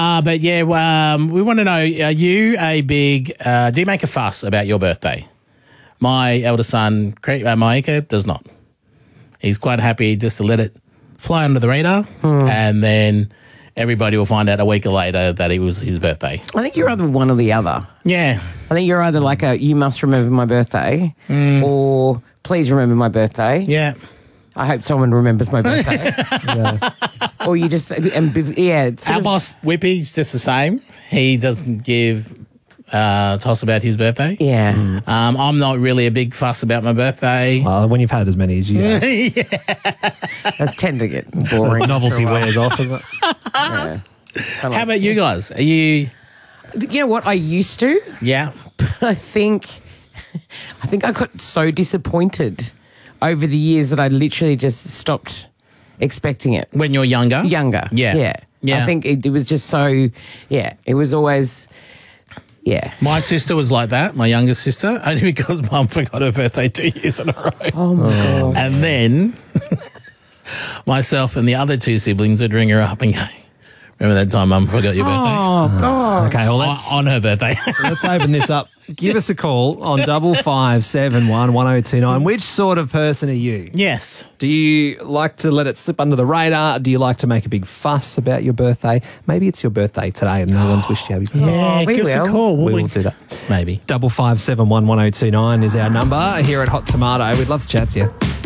But yeah, we want to know, are you a big, do you make a fuss about your birthday? My eldest son, Maika, does not. He's quite happy just to let it fly under the radar, and then everybody will find out a week later that it was his birthday. I think you're either one or the other. Yeah. I think you're either like you must remember my birthday, or please remember my birthday. Yeah. I hope someone remembers my birthday. Or you just, Our boss, Whippy's just the same. He doesn't give toss about his birthday. Yeah. I'm not really a big fuss about my birthday. Well, when you've had as many as you have. That's tend to get boring. Novelty wears off, isn't it? Yeah. How about you guys? Are you... You know what? I used to. Yeah. But I think I got so disappointed over the years that I literally just stopped expecting it. When you're younger? Younger. Yeah. I think it was just so, it was always... Yeah. My sister was like that, my youngest sister, only because Mum forgot her birthday 2 years in a row. Oh, my God. And then myself and the other two siblings would ring her up and go, remember that time Mum forgot your birthday? Oh, God. Okay, well, let's On her birthday. let's open this up. Give us a call on 5571 1029. Which sort of person are you? Yes. Do you like to let it slip under the radar? Do you like to make a big fuss about your birthday? Maybe it's your birthday today and no one's wished you happy birthday. Yeah, we give us a will. call. We will do that. Maybe. 5571 1029 is our number here at Hot Tomato. We'd love to chat to you.